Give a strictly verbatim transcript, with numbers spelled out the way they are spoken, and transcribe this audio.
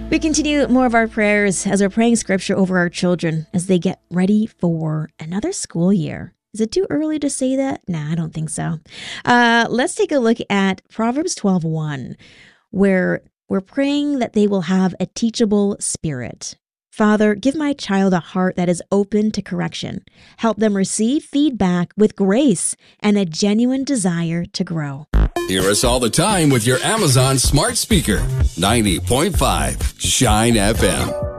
We continue more of our prayers as we're praying scripture over our children as they get ready for another school year. Is it too early to say that? Nah, I don't think so. Uh, let's take a look at Proverbs twelve one, where we're praying that they will have a teachable spirit. Father, give my child a heart that is open to correction. Help them receive feedback with grace and a genuine desire to grow. Hear us all the time with your Amazon smart speaker. ninety point five Shine F M.